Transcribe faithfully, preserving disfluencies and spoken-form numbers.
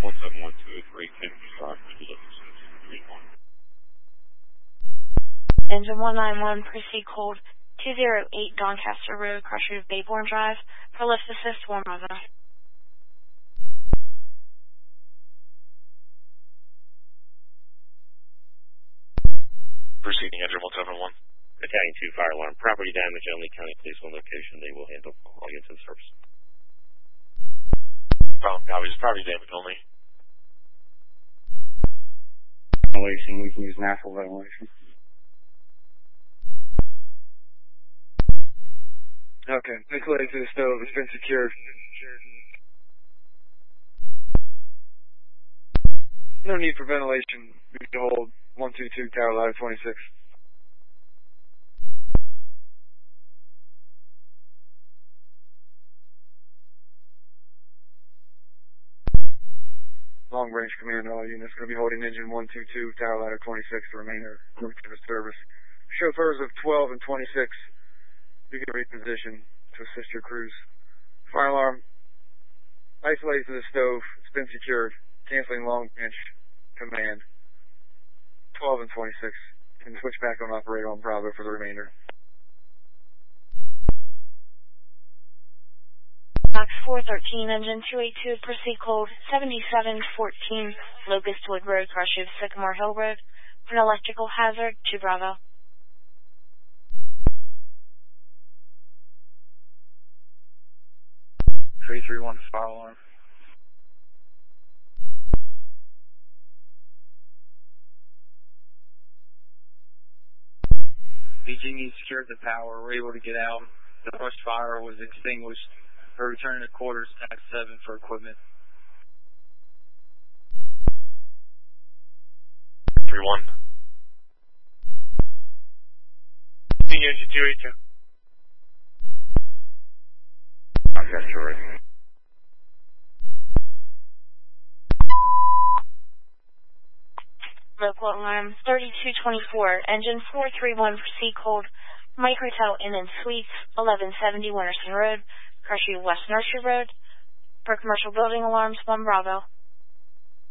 one seven one two eight three, can you start to the three one? Engine one nine one, proceed code two zero eight Doncaster Road, Crusher Bayborn Drive, for lift assist one mother. Proceeding engine one seven one. Battalion two, fire alarm. Property damage only. County Police one location. They will handle all units in service. Problem copies, property damage only. Ventilation, we can use natural ventilation. Okay, isolated to the stove. It's been secured. No need for ventilation. We can hold one two two tower ladder twenty-six. Long range command, all units going to be holding engine one two two tower ladder twenty-six, the remainder of service. Chauffeurs of twelve and twenty-six, you can reposition to assist your crews. Fire alarm, isolated to the stove. It's been secured. Canceling long range command. twelve and twenty-six. Can switch back on operator on Bravo for the remainder. Box four thirteen, engine two eighty-two, proceed code seventy-seven fourteen, Locust Wood Road, Crush Sycamore Hill Road, for an electrical hazard to Bravo. three three one, fire alarm. B G E secured the power. We're able to get out. The brush fire was extinguished. We're returning to quarters, tax seven for equipment. three one. Engine two eighty-two. Doncaster Road. Local alarm thirty-two twenty-four, engine four three one, proceed code Mike Hotel Inn and Suites, eleven seventy Winterson Road, Crush West Nursery Road, for commercial building alarms one Bravo.